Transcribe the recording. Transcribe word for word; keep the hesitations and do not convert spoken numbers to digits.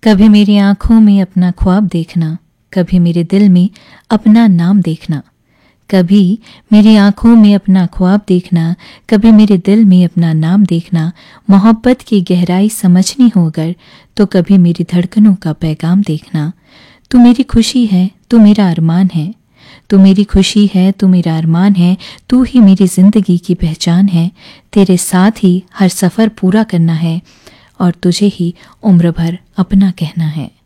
कभी मेरी आंखों में अपना ख्वाब देखना, कभी मेरे दिल में अपना नाम देखना। कभी मेरी आंखों में अपना ख्वाब देखना, कभी मेरे दिल में अपना नाम देखना। मोहब्बत की गहराई समझनी हो अगर तो कभी मेरी धड़कनों का पैगाम देखना। तू मेरी खुशी है, तू मेरा अरमान है, तू मेरी खुशी है, तू मेरा अरमान है, तू ही मेरी जिंदगी की पहचान है। तेरे साथ ही हर सफ़र पूरा करना है और तुझे ही उम्र भर अपना कहना है।